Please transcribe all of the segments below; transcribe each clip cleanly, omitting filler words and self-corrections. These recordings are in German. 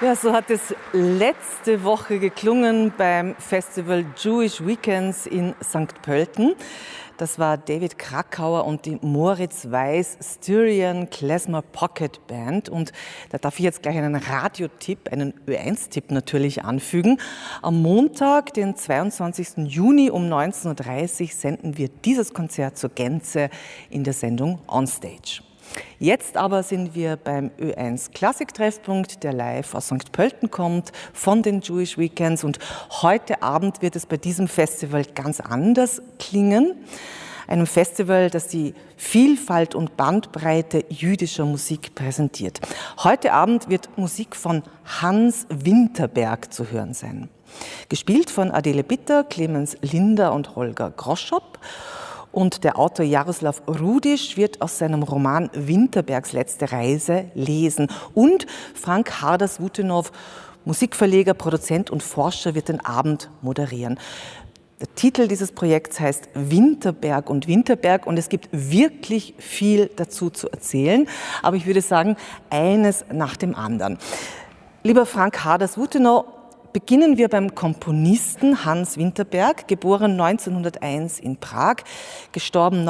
Ja, so hat es letzte Woche geklungen beim Festival Jewish Weekends in St. Pölten. Das war David Krakauer und die Moritz Weiß Styrian Klezmer Pocket Band. Und da darf ich jetzt gleich einen Radiotipp, einen Ö1-Tipp natürlich anfügen. Am Montag, den 22. Juni um 19.30 Uhr senden wir dieses Konzert zur Gänze in der Sendung Onstage. Jetzt aber sind wir beim Ö1 Klassik-Treffpunkt, der live aus St. Pölten kommt, von den Jewish Weekends. Und heute Abend wird es bei diesem Festival ganz anders klingen. Einem Festival, das die Vielfalt und Bandbreite jüdischer Musik präsentiert. Heute Abend wird Musik von Hans Winterberg zu hören sein. Gespielt von Adele Bitter, Clemens Linder und Holger Groschop. Und der Autor Jaroslav Rudisch wird aus seinem Roman Winterbergs letzte Reise lesen. Und Frank Harders-Wutenow, Musikverleger, Produzent und Forscher, wird den Abend moderieren. Der Titel dieses Projekts heißt Winterberg und Winterberg und es gibt wirklich viel dazu zu erzählen. Aber ich würde sagen, eines nach dem anderen. Lieber Frank Harders-Wutenow, beginnen wir beim Komponisten Hans Winterberg, geboren 1901 in Prag, gestorben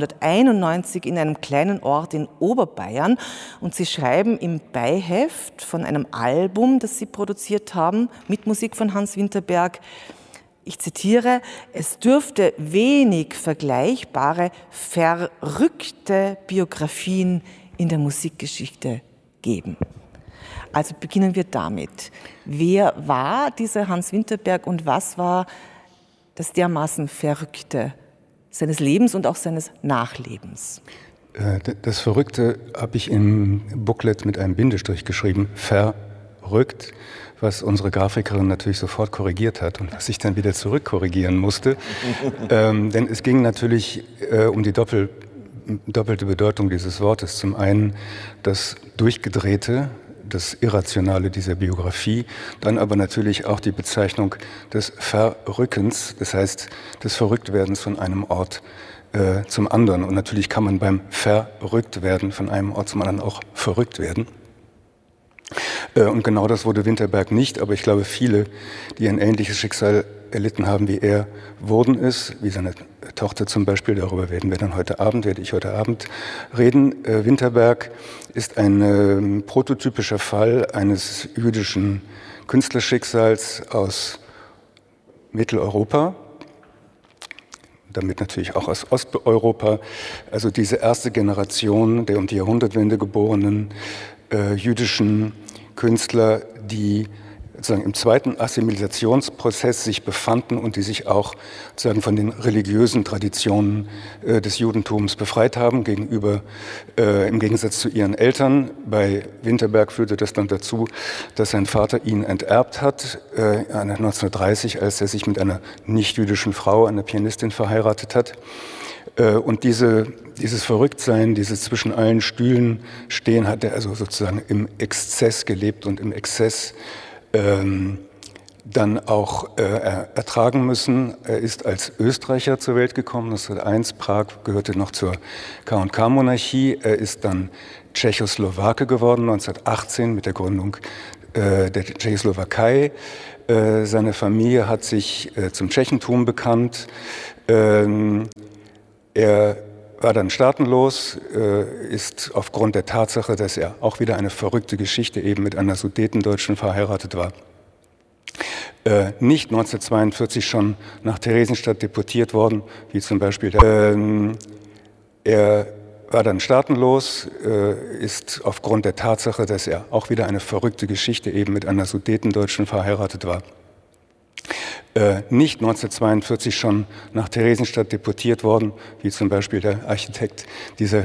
1991 in einem kleinen Ort in Oberbayern. Und Sie schreiben im Beiheft von einem Album, das Sie produziert haben, mit Musik von Hans Winterberg, ich zitiere, es dürfte wenig vergleichbare, verrückte Biografien in der Musikgeschichte geben. Also beginnen wir damit. Wer war dieser Hans Winterberg und was war das dermaßen Verrückte seines Lebens und auch seines Nachlebens? Das Verrückte habe ich im Booklet mit einem Bindestrich geschrieben, verrückt, was unsere Grafikerin natürlich sofort korrigiert hat und was ich dann wieder zurückkorrigieren musste. Denn es ging natürlich um die doppelte Bedeutung dieses Wortes. Zum einen das Durchgedrehte, das Irrationale dieser Biografie, dann aber natürlich auch die Bezeichnung des Verrückens, das heißt des Verrücktwerdens von einem Ort zum anderen. Und natürlich kann man beim Verrücktwerden von einem Ort zum anderen auch verrückt werden. Und genau das wurde Winterberg nicht, aber ich glaube, viele, die ein ähnliches Schicksal erlitten haben wie er, wurden es, wie seine Tochter zum Beispiel, darüber werde ich heute Abend reden. Winterberg ist ein prototypischer Fall eines jüdischen Künstlerschicksals aus Mitteleuropa, damit natürlich auch aus Osteuropa, also diese erste Generation der um die Jahrhundertwende geborenen jüdischen Künstler, die sozusagen im zweiten Assimilationsprozess sich befanden und die sich auch sozusagen von den religiösen Traditionen des Judentums befreit haben gegenüber, im Gegensatz zu ihren Eltern. Bei Winterberg führte das dann dazu, dass sein Vater ihn enterbt hat, 1930, als er sich mit einer nicht-jüdischen Frau, einer Pianistin, verheiratet hat. Und dieses Verrücktsein, dieses zwischen allen Stühlen stehen, hat er also sozusagen im Exzess gelebt und im Exzess dann auch ertragen müssen. Er ist als Österreicher zur Welt gekommen, 1901. Prag gehörte noch zur K&K-Monarchie. Er ist dann Tschechoslowake geworden, 1918 mit der Gründung der Tschechoslowakei. Seine Familie hat sich zum Tschechentum bekannt. Er war dann staatenlos, ist aufgrund der Tatsache, dass er auch wieder eine verrückte Geschichte eben mit einer Sudetendeutschen verheiratet war, nicht 1942 schon nach Theresienstadt deportiert worden, wie zum Beispiel er war dann staatenlos, ist aufgrund der Tatsache, dass er auch wieder eine verrückte Geschichte eben mit einer Sudetendeutschen verheiratet war, nicht 1942 schon nach Theresienstadt deportiert worden, wie zum Beispiel der Architekt dieser